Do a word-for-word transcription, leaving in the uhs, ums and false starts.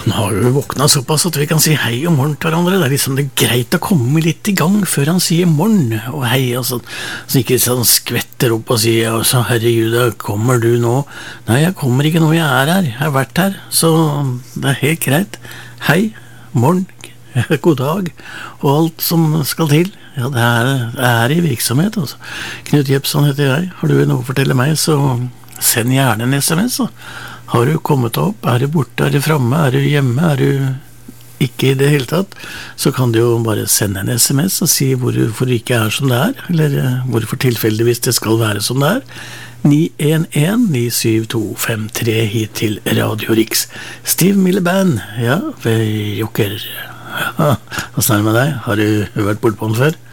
Nå har vi våknet såpass at vi kan si hei og morgen til hverandre. Det er liksom det er greit å komme litt i gang før han sier morgen og hei og sånn. Så ikke sånn skvetter opp og sier altså, herregud, kommer du nå? Nei, jeg kommer ikke nå, jeg er her. Jeg har vært her, så det er helt greit. Hei, morgen, god dag og alt som skal til. Ja, det er, det er i virksomhet, altså. Knut Jepsen heter jeg. Har du noe å fortelle meg, så send gjerne en sms, så. Har du kommet opp? Er du borte? Er du fremme? Er du hjemme? Er du ikke i det hele tatt? Så kan du jo bare sende en sms og si hvorfor det ikke er som det er, eller hvorfor tilfeldigvis det skal være som det er. ni en en ni syv to fem tre hit til Radio Riks. Steve Miller Band, ja, ved Jokker. Ja, hvordan er det med deg? Har du vært bort på den før?